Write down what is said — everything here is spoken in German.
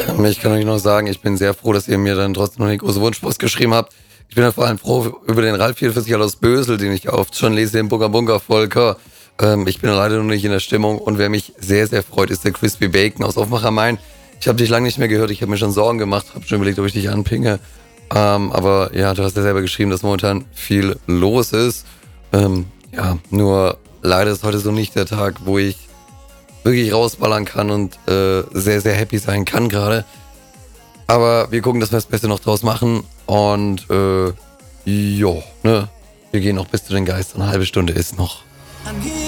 Ich kann euch noch sagen, ich bin sehr froh, dass ihr mir dann trotzdem noch eine große Wunschpost geschrieben habt. Ich bin ja vor allem froh über den Ralf 44 aus Bösel, den ich oft schon lese, den Bunga Bunga Volker. Ich bin leider noch nicht in der Stimmung und wer mich sehr, sehr freut, ist der Crispy Bacon aus Aufmacher Main. Ich habe dich lange nicht mehr gehört, ich habe mir schon Sorgen gemacht, habe schon überlegt, ob ich dich anpinge. Aber ja, du hast ja selber geschrieben, dass momentan viel los ist. Nur leider ist heute so nicht der Tag, wo ich wirklich rausballern kann und sehr, sehr happy sein kann gerade. Aber wir gucken, dass wir das Beste noch draus machen. Und wir gehen noch bis zu den Geistern. Eine halbe Stunde ist noch.